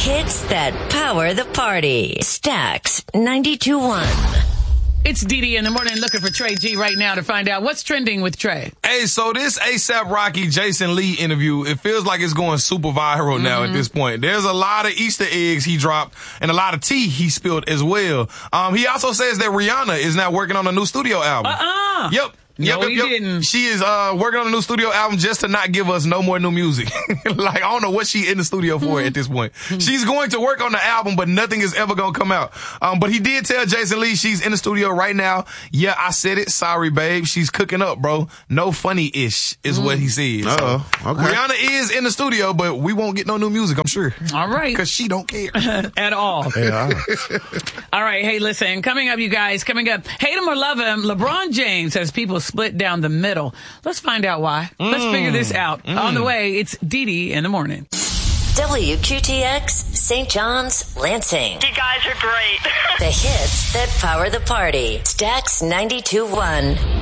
hits that power the party. Stax 92.1. It's Dee in the morning looking for Trey G right now to find out what's trending with Trey. Hey, so this A$AP Rocky Jason Lee interview, it feels like it's going super viral now at this point. There's a lot of Easter eggs he dropped and a lot of tea he spilled as well. He also says that Rihanna is now working on a new studio album. Yep. No, he didn't. She is working on a new studio album just to not give us no more new music. Like, I don't know what she in the studio for at this point. She's going to work on the album, but nothing is ever going to come out. But he did tell Jason Lee she's in the studio right now. Yeah, I said it. Sorry, babe. She's cooking up, bro. No funny-ish is what he said. So, okay. Rihanna is in the studio, but we won't get no new music, I'm sure. All right. Because she don't care. At all. Yeah. All right. Hey, listen. Coming up, you guys. Coming up. Hate him or love him, LeBron James has people split down the middle. Let's find out why. Let's figure this out. On the way, it's Dee in the morning. WQTX, St. John's, Lansing. You guys are great. The hits that power the party. Stax 92.1.